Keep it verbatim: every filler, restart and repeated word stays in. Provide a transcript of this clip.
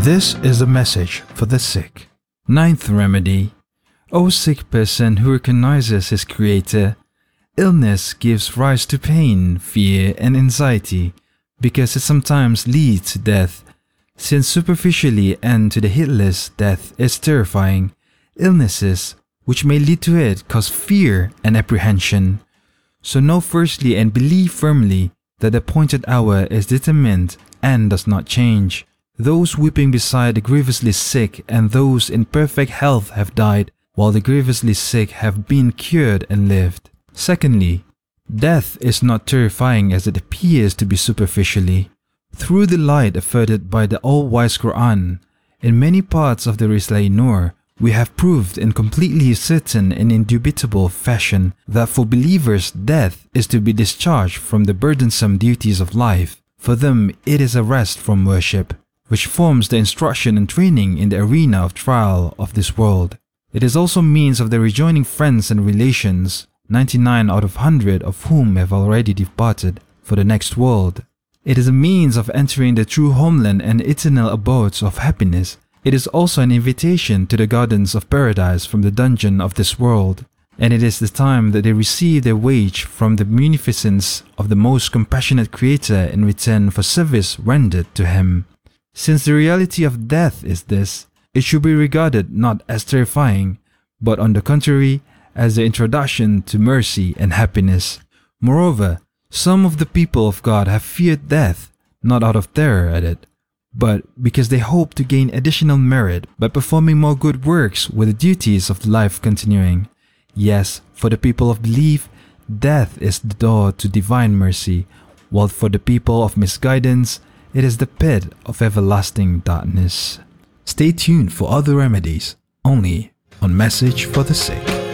This is a message for the sick. Ninth remedy. O sick person who recognizes his Creator, illness gives rise to pain, fear, and anxiety because it sometimes leads to death. Since superficially and to the heedless death is terrifying, illnesses which may lead to it cause fear and apprehension. So know firstly and believe firmly that the appointed hour is determined and does not change. Those weeping beside the grievously sick and those in perfect health have died, while the grievously sick have been cured and lived. Secondly, death is not terrifying as it appears to be superficially. Through the light afforded by the all-wise Quran, in many parts of the Risale Nur, we have proved in completely certain and indubitable fashion that for believers death is to be discharged from the burdensome duties of life. For them it is a rest from worship, which forms the instruction and training in the arena of trial of this world. It is also means of the rejoining friends and relations, ninety-nine out of one hundred of whom have already departed for the next world. It is a means of entering the true homeland and eternal abodes of happiness. It is also an invitation to the gardens of paradise from the dungeon of this world. And it is the time that they receive their wage from the munificence of the most compassionate Creator in return for service rendered to Him. Since the reality of death is this, it should be regarded not as terrifying, but on the contrary, as the introduction to mercy and happiness. Moreover, some of the people of God have feared death, not out of terror at it, but because they hope to gain additional merit by performing more good works with the duties of life continuing. Yes, for the people of belief, death is the door to divine mercy, while for the people of misguidance, it is the pit of everlasting darkness. Stay tuned for other remedies, only on Message for the Sick.